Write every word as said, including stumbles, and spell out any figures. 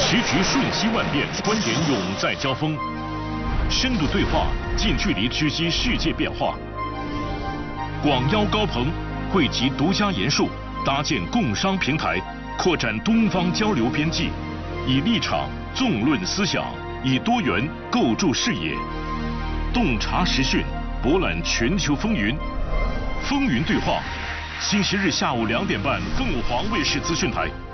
时局瞬息万变，观点永在交锋。深度对话，近距离直击世界变化。广邀高朋，汇集独家研述，搭建共商平台，扩展东方交流边际，以立场纵论思想，以多元构筑视野。洞察时讯，博览全球风云。风云对话，星期日下午两点半，凤凰卫视资讯台。